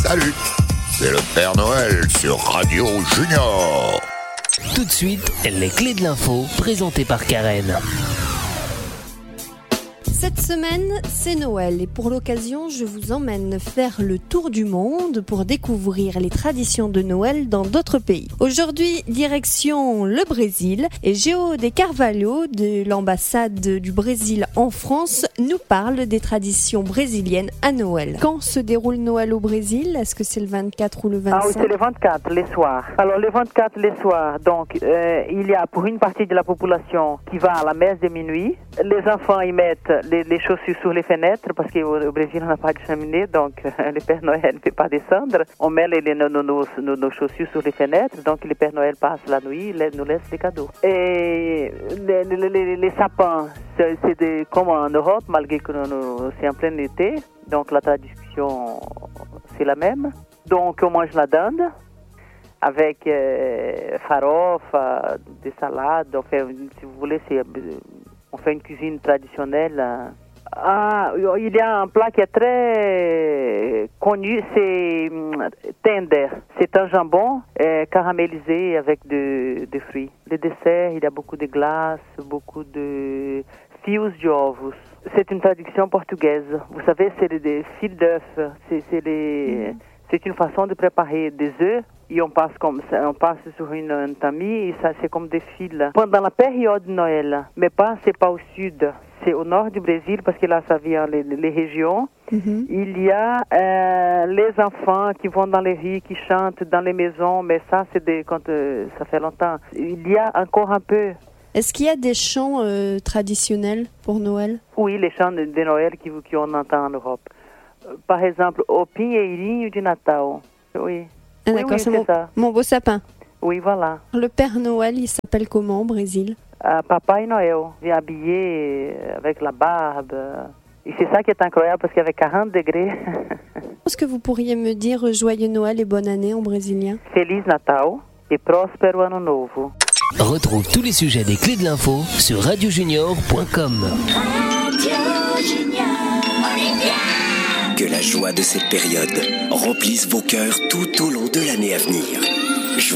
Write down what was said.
Salut, c'est le Père Noël sur Radio Junior. Tout de suite, les clés de l'info présentées par Karen. Cette semaine, c'est Noël et pour l'occasion, je vous emmène faire le tour du monde pour découvrir les traditions de Noël dans d'autres pays. Aujourd'hui, direction le Brésil et Géo de Carvalho de l'ambassade du Brésil en France nous parle des traditions brésiliennes à Noël. Quand se déroule Noël au Brésil? Est-ce que c'est le 24 ou le 25? Ah oui, c'est le 24, les soirs. Alors, le 24, les soirs, donc, il y a pour une partie de la population qui va à la messe de minuit. Les enfants y mettent les chaussures sur les fenêtres parce qu'au Brésil on n'a pas de cheminée, donc le Père Noël ne peut pas descendre. On met nos chaussures sur les fenêtres, donc le Père Noël passe la nuit, nous laisse des cadeaux. Et les sapins, c'est comme en Europe, malgré que c'est en plein été, donc la tradition c'est la même. Donc on mange la dinde avec farofa, des salades, on fait, si vous voulez, on fait une cuisine traditionnelle. Il y a un plat qui est très connu, c'est tender. C'est un jambon caramélisé avec des fruits. Le dessert, il y a beaucoup de glace, beaucoup de fios de ovos. C'est une traduction portugaise. Vous savez, c'est des fils d'œufs. C'est une façon de préparer des œufs. Et on passe sur une tamis et ça c'est comme des fils. Pendant la période de Noël, mais c'est pas au sud, c'est au nord du Brésil parce que là ça vient les régions. Mm-hmm. Il y a les enfants qui vont dans les rues, qui chantent dans les maisons, mais ça c'est quand ça fait longtemps. Il y a encore un peu. Est-ce qu'il y a des chants traditionnels pour Noël? Oui, les chants de Noël qu'on entend en Europe. Par exemple, au Pinheirinho de Natal. Oui. Ah, d'accord, oui, c'est mon beau sapin. Oui, voilà. Le Père Noël, il s'appelle comment au Brésil? Papai Noël. Il est habillé avec la barbe. Et c'est ça qui est incroyable parce qu'avec 40 degrés... Est-ce que vous pourriez me dire Joyeux Noël et bonne année en brésilien? Feliz Natal et Próspero Ano Novo. Retrouve tous les sujets des clés de l'info sur radiojunior.com. Que la joie de cette période remplisse vos cœurs tout au long de l'année à venir.